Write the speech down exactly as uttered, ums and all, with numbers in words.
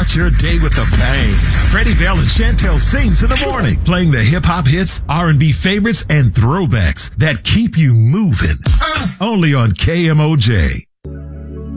Start your day with a bang. Freddie Bell and Chantel Sings in the morning, playing the hip-hop hits, R and B favorites, and throwbacks that keep you moving. Only on K M O J.